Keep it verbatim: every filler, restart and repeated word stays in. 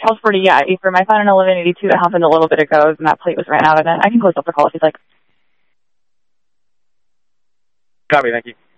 Charles forty, yeah, Ephraim. I found an eleven eighty-two that happened a little bit ago, and that plate was ran out of it. I can close up the call if you'd like. Copy, thank you.